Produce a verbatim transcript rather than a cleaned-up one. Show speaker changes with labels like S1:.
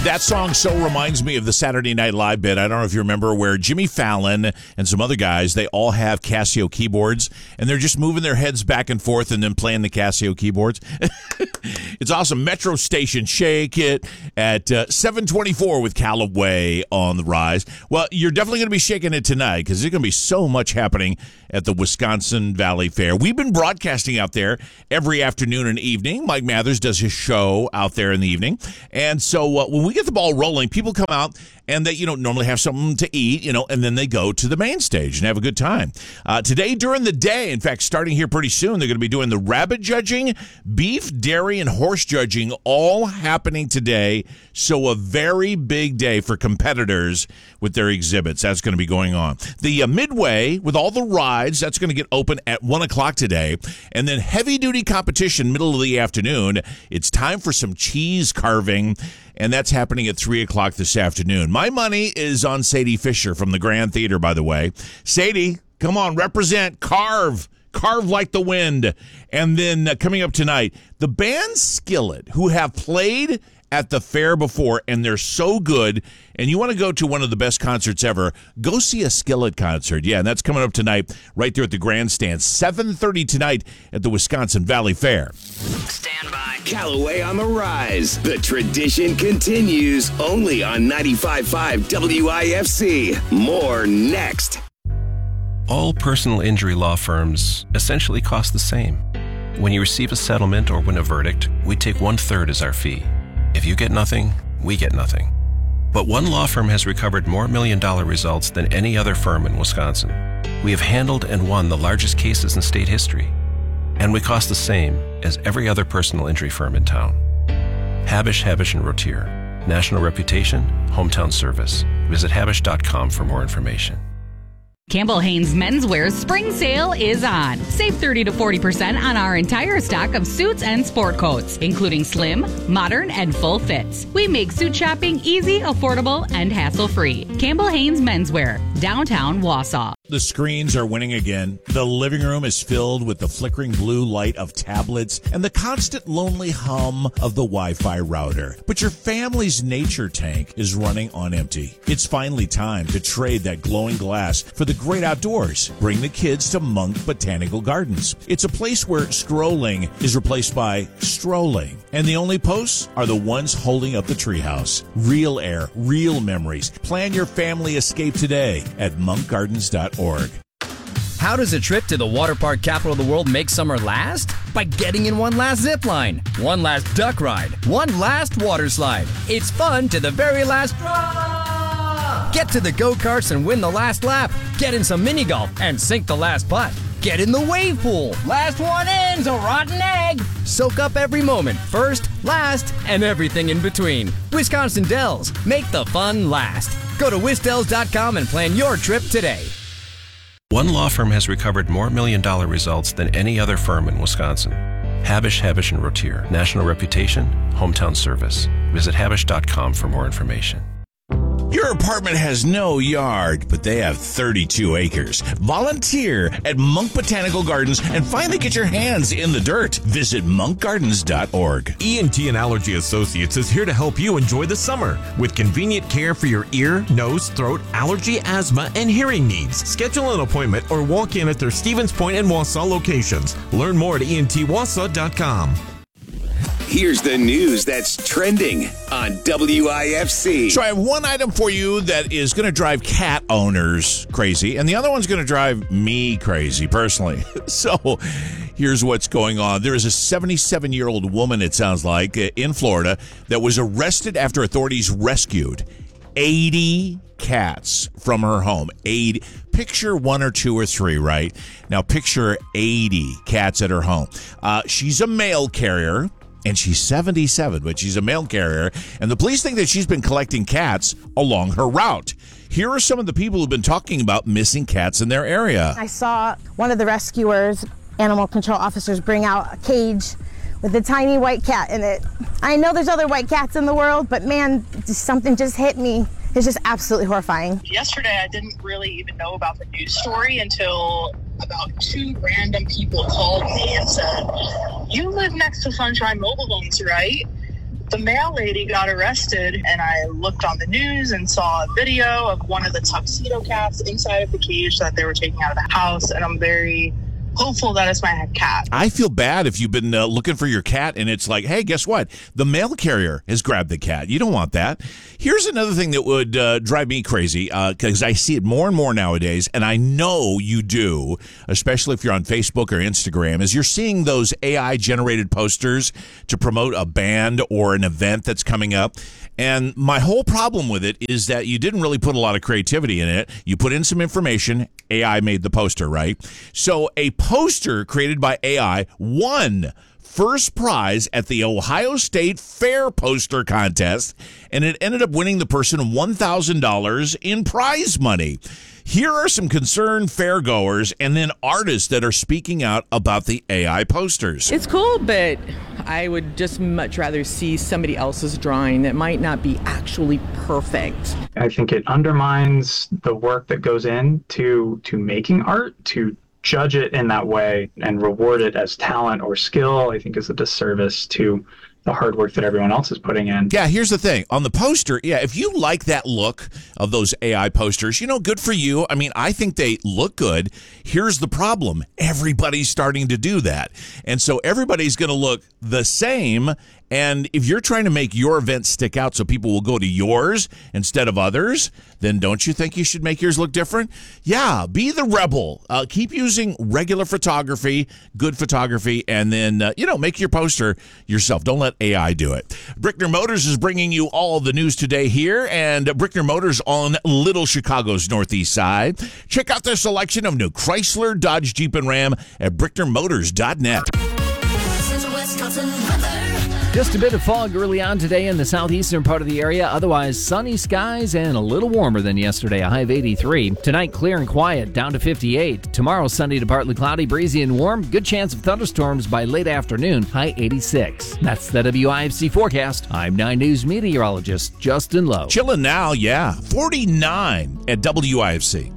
S1: That song so reminds me of the Saturday Night Live bit. I don't know if you remember where Jimmy Fallon and some other guys, they all have Casio keyboards, and they're just moving their heads back and forth and then playing the Casio keyboards. It's awesome. Metro Station, Shake It at uh, seven twenty-four with Callaway on the rise. Well, you're definitely going to be shaking it tonight because there's going to be so much happening at the Wisconsin Valley Fair. We've been broadcasting out there every afternoon and evening. Mike Mathers does his show out there in the evening. And so uh, when we get the ball rolling, people come out and they, you know, normally have something to eat, you know, and then they go to the main stage and have a good time. Uh, today during the day, in fact, starting here pretty soon, they're going to be doing the rabbit judging, beef, dairy, and horse judging all happening today. So a very big day for competitors with their exhibits. That's going to be going on. The uh, Midway with all the rides, that's going to get open at one o'clock today. And then heavy-duty competition, middle of the afternoon. It's time for some cheese carving, and that's happening at three o'clock this afternoon. My money is on Sadie Fisher from the Grand Theater, by the way. Sadie, come on, represent, carve. Carve like the wind. And then uh, coming up tonight, the band Skillet, who have played at the fair before, and they're so good, and you want to go to one of the best concerts ever, go see a Skillet concert. Yeah, and that's coming up tonight right there at the Grandstand, seven thirty tonight at the Wisconsin Valley Fair.
S2: Stand by. Callaway on the rise. The tradition continues only on ninety-five point five W I F C. More next.
S3: All personal injury law firms essentially cost the same. When you receive a settlement or win a verdict, we take one-third as our fee. If you get nothing, we get nothing. But one law firm has recovered more million-dollar results than any other firm in Wisconsin. We have handled and won the largest cases in state history. And we cost the same as every other personal injury firm in town. Habish, Habish and Rotier. National reputation, hometown service. Visit habish dot com for more information.
S4: Campbell Haynes Menswear's spring sale is on. Save thirty to forty percent on our entire stock of suits and sport coats, including slim, modern, and full fits. We make suit shopping easy, affordable, and hassle-free. Campbell Haynes Menswear, downtown Wausau.
S1: The screens are winning again. The living room is filled with the flickering blue light of tablets and the constant lonely hum of the Wi-Fi router. But your family's nature tank is running on empty. It's finally time to trade that glowing glass for the great outdoors. Bring the kids to Monk Botanical Gardens. It's a place where scrolling is replaced by strolling. And the only posts are the ones holding up the treehouse. Real air, real memories. Plan your family escape today at monk gardens dot org.
S5: How does a trip to the water park capital of the world make summer last? By getting in one last zip line, one last duck ride, one last water slide. It's fun to the very last drop. Get to the go-karts and win the last lap. Get in some mini golf and sink the last putt. Get in the wave pool. Last one in's a rotten egg. Soak up every moment, first, last, and everything in between. Wisconsin Dells, make the fun last. Go to wisdells dot com and plan your trip today.
S3: One law firm has recovered more million-dollar results than any other firm in Wisconsin. Habish, Habish and Rotier. National reputation, hometown service. Visit habish dot com for more information.
S1: Your apartment has no yard, but they have thirty-two acres. Volunteer at Monk Botanical Gardens and finally get your hands in the dirt. Visit monk gardens dot org.
S6: E N T and Allergy Associates is here to help you enjoy the summer with convenient care for your ear, nose, throat, allergy, asthma, and hearing needs. Schedule an appointment or walk in at their Stevens Point and Wausau locations. Learn more at E N T wausau dot com.
S2: Here's the news that's trending on W I F C.
S1: So I have one item for you that is going to drive cat owners crazy, and the other one's going to drive me crazy personally. So here's what's going on. There is a seventy-seven-year-old woman, it sounds like, in Florida that was arrested after authorities rescued eighty cats from her home. eighty. Picture one or two or three, right? Now picture eighty cats at her home. Uh, she's a mail carrier. And she's seventy-seven, but she's a mail carrier. And the police think that she's been collecting cats along her route. Here are some of the people who've been talking about missing cats in their area.
S7: I saw one of the rescuers, animal control officers, bring out a cage with a tiny white cat in it. I know there's other white cats in the world, but man, just something just hit me. It's just absolutely horrifying.
S8: Yesterday, I didn't really even know about the news story until about two random people called me and said, "You live next to Sunshine Mobile Homes, right?" The mail lady got arrested, and I looked on the news and saw a video of one of the tuxedo cats inside of the cage that they were taking out of the house, and I'm very hopeful that it's my cat.
S1: I feel bad if you've been uh, looking for your cat and it's like, hey, guess what? The mail carrier has grabbed the cat. You don't want that. Here's another thing that would uh, drive me crazy because uh, I see it more and more nowadays, and I know you do, especially if you're on Facebook or Instagram, is you're seeing those A I-generated posters to promote a band or an event that's coming up. And my whole problem with it is that you didn't really put a lot of creativity in it. You put in some information. A I made the poster, right? So a poster created by A I won first prize at the Ohio State Fair Poster Contest, and it ended up winning the person one thousand dollars in prize money. Here are some concerned fairgoers and then artists that are speaking out about the A I posters.
S9: It's cool, but I would just much rather see somebody else's drawing that might not be actually perfect.
S10: I think it undermines the work that goes into to making art. To judge it in that way and reward it as talent or skill, I think is a disservice to the hard work that everyone else is putting in.
S1: Yeah, here's the thing. On the poster, yeah, if you like that look of those A I posters, you know, good for you. I mean, I think they look good. Here's the problem. Everybody's starting to do that. And so everybody's going to look the same. And if you're trying to make your event stick out so people will go to yours instead of others, then don't you think you should make yours look different? Yeah, be the rebel. Uh, keep using regular photography, good photography, and then, uh, you know, make your poster yourself. Don't let A I do it. Brickner Motors is bringing you all the news today here, and Brickner Motors on Little Chicago's northeast side. Check out their selection of new Chrysler, Dodge, Jeep, and Ram at brickner motors dot net.
S11: Just a bit of fog early on today in the southeastern part of the area. Otherwise, sunny skies and a little warmer than yesterday, a high of eighty-three. Tonight, clear and quiet, down to fifty-eight. Tomorrow, sunny to partly cloudy, breezy and warm. Good chance of thunderstorms by late afternoon, high eighty-six. That's the W I F C forecast. I'm nine News meteorologist Justin Lowe.
S1: Chilling now, yeah. forty-nine at W I F C.